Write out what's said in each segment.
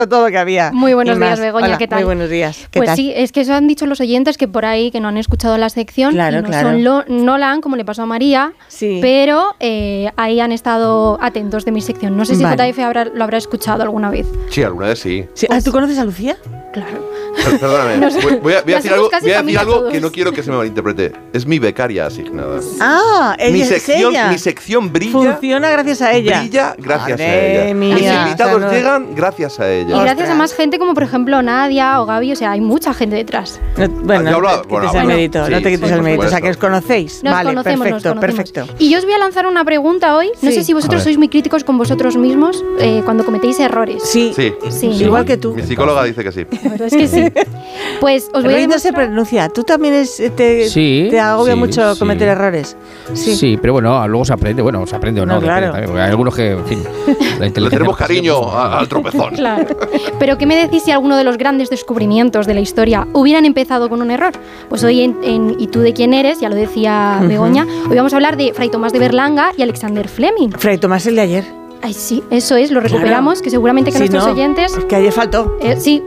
todo lo que había. Muy buenos días, Begoña, Hola, ¿qué tal? Muy buenos días. ¿Qué pues tal? sí, es que eso han dicho los oyentes que por ahí que no han escuchado la sección Claro, y no claro. son Nolan, como le pasó a María, Sí. pero ahí han estado atentos de mi sección. No sé si Vale. JF lo habrá escuchado alguna vez. Sí, alguna vez sí. Sí, ¿tú conoces a Lucía? Claro. Perdóname, No sé. voy a Ya decir somos algo, casi voy a decir familia algo todos. que no quiero que se me malinterprete. Es mi becaria asignada. Ah, ella es ella. Mi sección brilla. Funciona gracias a ella. Brilla gracias Madre a ella. mía, Mis invitados o sea, no- llegan gracias a ella. Y gracias Ostras. a más gente como por ejemplo Nadia o Gaby, o sea, hay mucha gente detrás. No, bueno, Yo hablaba- no te quites bueno, el bueno, mérito, sí, no te quites sí, el por mérito. O sea, supuesto. que os conocéis. Nos Vale, conocemos, perfecto, nos conocemos. perfecto. Y yo os voy a lanzar una pregunta hoy. No Sí. sé si A vosotros ver. sois muy críticos con vosotros mismos cuando cometéis errores. Sí, Sí. Sí, igual que tú. Mi psicóloga dice que sí. La verdad es que sí. Pues os voy a Rey no se demostrar... pronuncia. ¿Tú también Sí, te agobia sí, mucho sí. cometer errores? Sí, pero bueno, luego se aprende. Bueno, se aprende o no. No, claro. depende también, porque hay algunos que, en fin, la Le inteligencia tenemos no cariño pues, al tropezón. Claro. Pero ¿qué me decís si alguno de los grandes descubrimientos de la historia hubieran empezado con un error? Pues hoy en ¿Y tú de quién eres? Ya lo decía Begoña. Hoy vamos a hablar de Fray Tomás de Berlanga y Alexander Fleming. Fray Tomás, el de ayer. Ay, sí, eso es, lo recuperamos, que seguramente que Sí, nuestros no, oyentes... es que ayer faltó. Sí.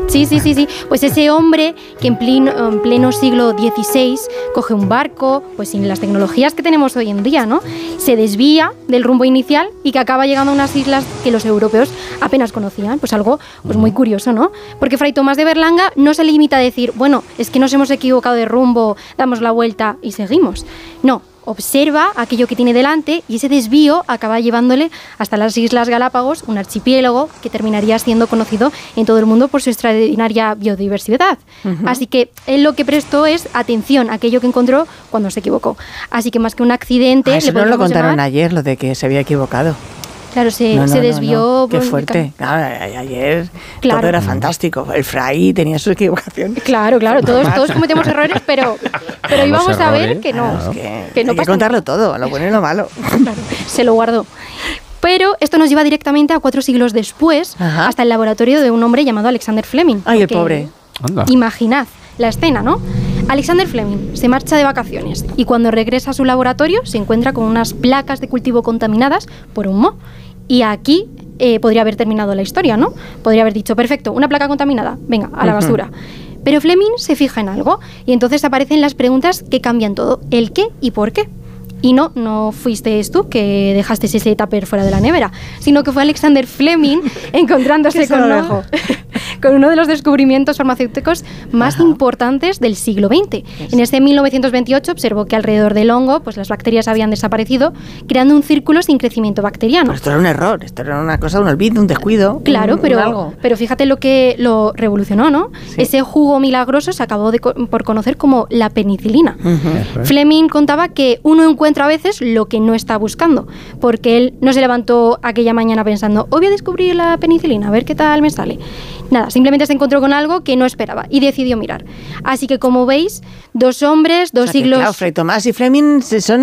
Pues ese hombre que en pleno siglo XVI coge un barco, pues sin las tecnologías que tenemos hoy en día, ¿no? Se desvía del rumbo inicial y que acaba llegando a unas islas que los europeos apenas conocían. Pues algo pues muy curioso, ¿no? Porque Fray Tomás de Berlanga no se limita a decir, bueno, es que nos hemos equivocado de rumbo, damos la vuelta y seguimos. No. Observa aquello que tiene delante y ese desvío acaba llevándole hasta las Islas Galápagos, un archipiélago que terminaría siendo conocido en todo el mundo por su extraordinaria biodiversidad. Así que él lo que prestó es atención a aquello que encontró cuando se equivocó. Lo que más que un accidente... Eso le no lo podríamos contaron llamar- ayer, lo de que se había equivocado. Claro, se No, desvió... Qué por- fuerte. Claro, ayer Claro. todo era fantástico. El fray tenía sus equivocaciones. Claro, todos cometemos errores, pero hoy Los vamos a ver errores, que no. claro. Que no hay que pasa contarlo todo, lo bueno y lo malo. Claro, se lo guardó. Pero esto nos lleva directamente a 4 siglos después, Ajá. hasta el laboratorio de un hombre llamado Alexander Fleming. Ay, el Porque pobre. Anda. Imaginad la escena, ¿no? Alexander Fleming se marcha de vacaciones y cuando regresa a su laboratorio se encuentra con unas placas de cultivo contaminadas por un moho. Y aquí podría haber terminado la historia, ¿no? Podría haber dicho, perfecto, una placa contaminada, venga, a la basura. Pero Fleming se fija en algo y entonces aparecen las preguntas que cambian todo, el qué y por qué. Y no fuiste tú que dejaste ese tupper fuera de la nevera, sino que fue Alexander Fleming encontrándose Que se lo dejó. con uno de los descubrimientos farmacéuticos más importantes del siglo XX. En ese 1928 observó que alrededor del hongo pues las bacterias habían desaparecido, creando un círculo sin crecimiento bacteriano. Pero esto era un error, esto era una cosa, un olvido, un descuido. Claro, algo. pero fíjate lo que lo revolucionó, ¿no? Sí. Ese jugo milagroso se acabó por conocer como la penicilina. Fleming contaba que uno encuentra a veces lo que no está buscando, porque él no se levantó aquella mañana pensando, hoy voy a descubrir la penicilina, a ver qué tal me sale. Nada, simplemente se encontró con algo que no esperaba y decidió mirar. Así que como veis, 2 hombres, 2 O sea, que, siglos... claro, Fray Tomás y Fleming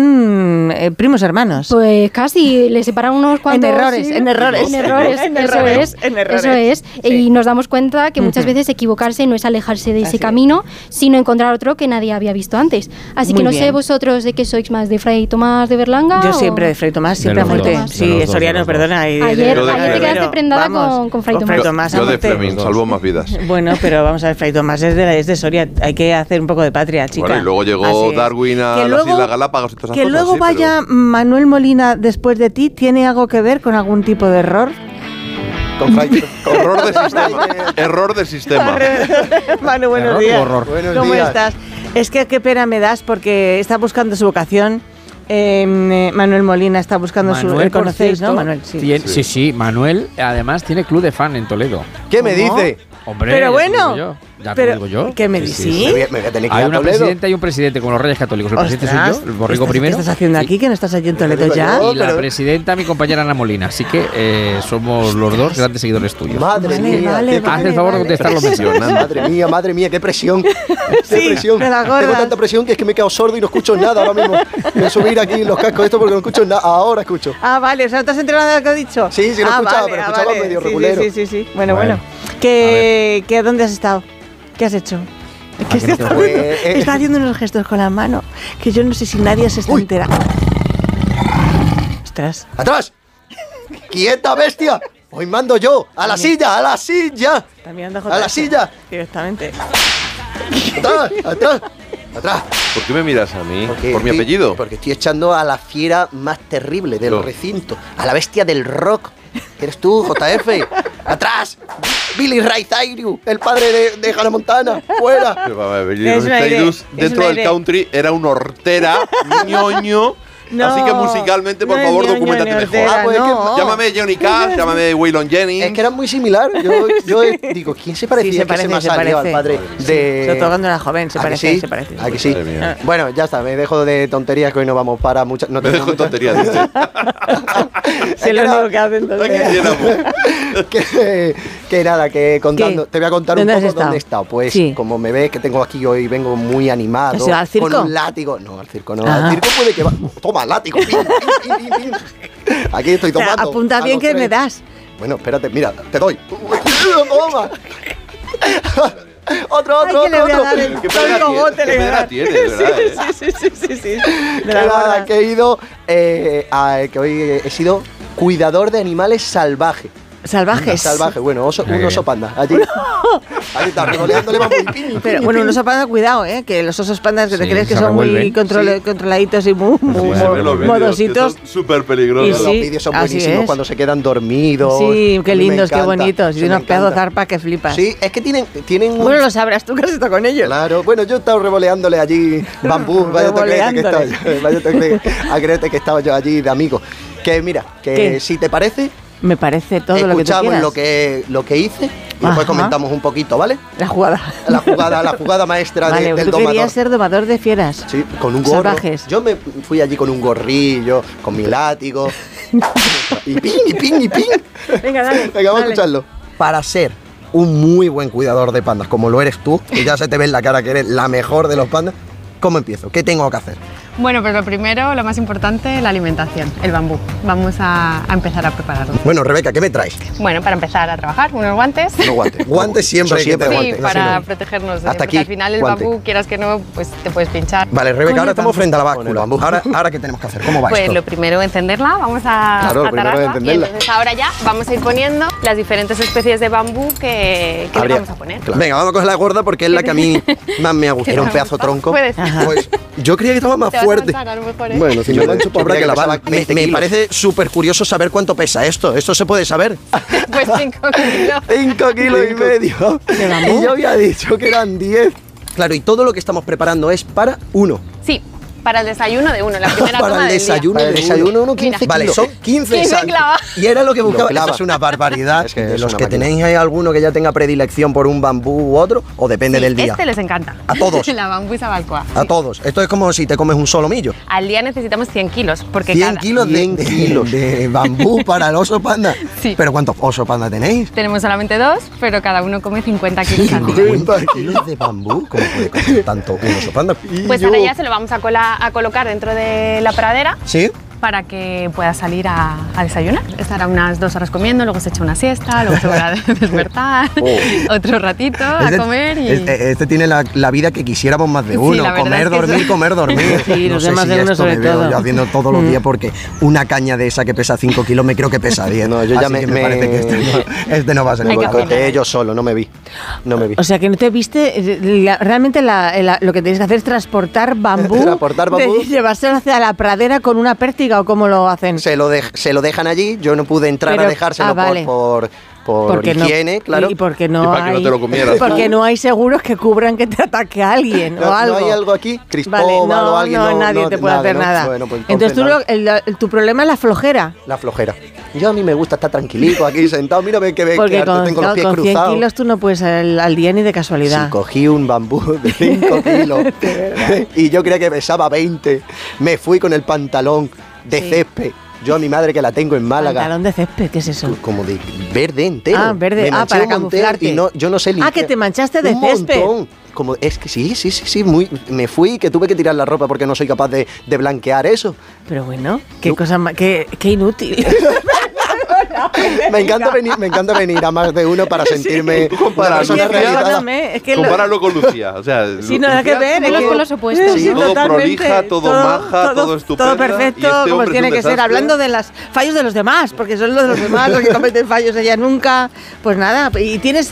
son primos hermanos. Pues casi, le separan unos cuantos... En errores. En errores, eso es. Sí. Y nos damos cuenta que muchas veces equivocarse no es alejarse de ese Así es. camino, sino encontrar otro que nadie había visto antes. Así Muy que no sé bien. vosotros de qué sois más, de Fray Tomás de Berlanga. Yo o- siempre de Fray Tomás, siempre a De los muerte. dos, de Sí, los dos, Soriano, de los dos. perdona. Ayer Yo de- te quedaste prendada con Fray Tomás. a Yo de muerte. Fleming, salvo más vidas. Bueno, pero vamos a ver, Fray Tomás es de Soria. Hay que hacer un poco de patria, chica. Bueno, y luego llegó Así es. Darwin a Que las luego- Islas Galápagos y todas esas Que cosas. luego sí, vaya Manuel Molina después de ti, ¿tiene algo que ver con algún tipo de error? pero error de sistema. Error de sistema. Manu, buenos ¿Error días. o horror? Buenos ¿Cómo días. estás? Es que qué pena me das porque está buscando su vocación. Manuel Molina está buscando su... Manuel, por ¿Conocéis, cierto, no, Manuel? Sí. Sí. Manuel, además, tiene club de fan en Toledo. ¿Qué me ¿Cómo? dice? Hombre, Pero ya te bueno, digo yo. Ya pero, te digo yo. ¿qué me dices? Me voy a tener que ir Hay a una Toledo. presidenta y un presidente, como los Reyes Católicos. El presidente soy Ostras, yo, el borrico ¿qué primero. estás haciendo aquí? Que no estás allí en Toledo digo ya. yo. Y la pero- presidenta, mi compañera Ana Molina. Así que somos los dos grandes seguidores tuyos. Madre Vale, mía. vale, qué- Haz el favor de contestar lo mencionado. Madre mía, qué presión. Qué Sí, presión. me la gordas. Tengo tanta presión que es que me he quedado sordo y no escucho nada ahora mismo. Voy a subir aquí los cascos esto porque no escucho nada. Ahora escucho. Ah, vale, o sea, ¿te has enterado de lo que ha dicho? Sí, sí, lo he escuchado, pero escuchaba medio Sí, regulero. Sí. Bueno. Bueno. ¿Dónde has estado? ¿Qué has hecho? ¿Qué que no te está haciendo unos gestos con la mano que yo no sé si nadie se está Uy. enterando. Ostras. ¡Atrás! ¡Quieta, bestia! Hoy mando yo. ¡A la silla! ¡A la silla! También anda ¡A la JF, silla! directamente. ¡Atrás! ¡Atrás! ¡Atrás! ¿Por qué me miras a mí? Porque ¿Por mi estoy- apellido? Porque estoy echando a la fiera más terrible del No. recinto. A la bestia del rock. Eres tú, JF. ¡Atrás! Billy Ray Cyrus, el padre de Hannah Montana. ¡Fuera! Pero, vamos a ver, Billy Es Ray una idea, Cyrus, es dentro una del idea. country era un hortera, ñoño. No, así que musicalmente, por no es favor, ñoño documentate ni mejor. hortera, pues es que- no. Llámame Johnny Cash, llámame Waylon Jennings. Es que eran muy similar. Yo digo, ¿quién se parecía? Sí, se que se me ha parece, salido al se padre parece. Sobre todo cuando era joven, se ¿A que parece, sí? se parece. ¿A que sí? Madre mía. Bueno, ya está, me dejo de tonterías que hoy no vamos para muchas. No Me tenemos dejo en muchas- tonterías. dice. Sí, es lo único que hacen Aquí entonces. llenamos. que nada, que contando. ¿Qué? Te voy a contar un ¿Dónde has poco estado? dónde he estado. Pues, Sí. como me ves que tengo aquí hoy, vengo muy animado. ¿Has ido al circo? Con un látigo. No, al circo no. Ah. Al circo puede que va. Toma, látigo. Pin, pin, pin, pin, pin. Aquí estoy O sea, tomando. apunta a bien los que tres. me das. Bueno, espérate, mira, te doy. Toma. Otro, Ay, que le voy a dar el ¿Qué pedra cogote, tiene? le ¿Qué voy a pedra dar. tiene, de verdad? Sí. De Que la nada, gorda. que he ido, que hoy he sido cuidador de animales salvajes. Salvajes. Salvaje, bueno, Muy un bien. oso panda. Allí. Ahí está, regoleándole vamos. Pero bueno, un oso panda, cuidado, que los osos pandas que te Sí, crees que se son muy revuelven. controladitos y muy Sí, se ven los vídeos, que modositos. son súper peligrosos. Y Los sí, vídeos son así buenísimos es. cuando se quedan dormidos. Sí, A qué mí me lindos, qué encanta, bonitos. sí, Y me unos pedazos de encanta. zarpa que flipas. Sí, es que tienen un... Bueno, lo sabrás tú que has estado con ellos. Claro, bueno, yo he estado revoleándole allí bambú, vaya te crees que estaba Revoleándole. yo, vaya te crees a creerte que estaba yo allí de amigo. Que mira, que ¿Qué? si te parece, Me parece todo lo que tú escuchamos quieras. lo que hice y Ajá. después comentamos un poquito, ¿vale? La jugada. La jugada maestra Vale, del tú domador. querías ser domador de fieras. Sí, con un gorro. Salvajes. Yo me fui allí con un gorrillo, con mi látigo. y pin, y pin, y pin. Venga, dale. Venga, vamos a dale. escucharlo. Para ser un muy buen cuidador de pandas, como lo eres tú, y ya se te ve en la cara que eres la mejor de los pandas, ¿cómo empiezo? ¿Qué tengo que hacer? Bueno, pues lo primero, lo más importante, la alimentación, el bambú. Vamos a empezar a prepararlo. Bueno, Rebeca, ¿qué me traes? Bueno, para empezar a trabajar, unos guantes. Unos guantes. Guantes siempre. Eso siempre, hay que Sí, tener guantes, para así no. protegernos. Hasta Porque aquí, al final el guante. bambú, quieras que no, pues te puedes pinchar. Vale, Rebeca, Con ahora el estamos bambú. frente a la Con el báscula. bambú. Ahora ¿qué tenemos que hacer? ¿Cómo va Pues esto? lo primero, encenderla, vamos a Claro, lo primero es atararla, encenderla. Y entonces ahora ya vamos a ir poniendo las diferentes especies de bambú que le Habría- vamos a poner. Claro. Venga, vamos a coger la gorda porque es la que a mí más me ha gustado. Era un pedazo tronco. Puedes. Pues yo creía que estaba más Te vas a fuerte. matar, a lo mejor, ¿eh? Bueno, si me mancho, pues habrá que creía que lavar. pesaba Me 20 kilos. parece súper curioso saber cuánto pesa esto. ¿Esto se puede saber? Pues 5 kilos. 5 kilos y medio. ¿De bambú? Y yo había dicho que eran 10. Claro, y todo lo que estamos preparando es para uno. Sí, para el desayuno de uno, la primera Para toma el del desayuno. día. Para el desayuno uno 15 Mira. Vale, son 15 15 exacto. clavas. Y era lo que buscaba. clava. Eso es una barbaridad. Es que de es los una que máquina. tenéis, ¿hay alguno que ya tenga predilección por un bambú u otro? ¿O depende Sí, del día? Este les encanta. A todos. La bambusa balcoa. A todos. Esto es como si te comes un solomillo. Al día necesitamos 100 kilos, porque 100 cada... kilos, 100 kilos. de bambú para el oso panda. Sí. ¿Pero cuántos osos panda tenéis? Tenemos solamente 2, pero cada uno come 50 kilos al día. 50 kilos de bambú. ¿Cómo puede comer tanto un oso panda? Pues ahora ya se lo vamos a colocar dentro de la pradera ¿Sí? para que pueda salir a desayunar. Estará unas 2 horas comiendo, luego se echa una siesta, luego se va a despertar, otro ratito a comer y... Este tiene la vida que quisiéramos más de Sí, uno. la verdad Comer, es que dormir, eso- comer, dormir. Sí, los sé demás si de uno esto sobre me veo todo. yo haciendo todos los días porque una caña de esa que pesa 5 kilos me creo que pesa 10. No, yo ya Así me- que me me- parece que este no va a ser Hay que bueno. afinar. Boicoteé yo solo, no me vi. No me vi. O sea que no te viste, realmente lo que tenéis que hacer es transportar bambú, Transportar bambú. llevárselo hacia la pradera con una pértiga o cómo lo hacen. Se lo dejan allí, yo no pude entrar Pero- a dejárselo vale. por Porque no- higiene, claro. Y porque no Y para que no hay, te lo comieras. porque no hay seguros que cubran que te ataque a alguien No, o algo. ¿no hay algo aquí? Vale, Cristóbal no, o alguien. no, nadie te puede hacer ¿no? nada. Bueno, pues entonces tú nada. tu problema es la flojera. La flojera. Yo a mí me gusta estar tranquilito aquí sentado. Mírame que Porque harto con, tengo los pies con 100 cruzados. kilos tú no puedes al día ni de casualidad. Si cogí un bambú de 5 kilos y yo creía que pesaba 20, me fui con el pantalón de Sí. césped. Yo a mi madre que la tengo en Málaga. Pantalón de césped, ¿qué es eso? Como de verde entero. Ah, verde. Me Ah, manché para un montón camuflarte. Y yo no sé Ah, limpiar. que te manchaste de Un césped. montón. Como, es que sí, me fui que tuve que tirar la ropa porque no soy capaz de blanquear eso. Pero bueno, qué cosa más, qué inútil. Me encanta venir a más de uno para sentirme Compara, una persona Lucía, realizada. Perdóname, es que Compáralo con Lucía. O sea, Sí, nada que ver. Polos es que- con los opuestos. Sí, Todo totalmente. prolija, todo maja, todo estupenda, Todo perfecto, y este como hombre es tiene un que ser. desastre. Hablando de los fallos de los demás, porque son los de los demás los que cometen fallos, ella nunca. Pues nada, y tienes